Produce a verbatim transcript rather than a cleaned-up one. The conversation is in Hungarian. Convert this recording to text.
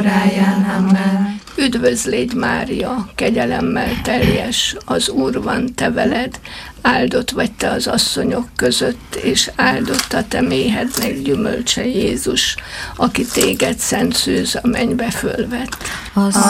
óráján. Amen. Üdvözlégy Mária, kegyelemmel teljes, az Úr van te veled, áldott vagy te az asszonyok között, és áldott a te méhednek gyümölcse Jézus, aki téged szent szűz a mennybe fölvett. A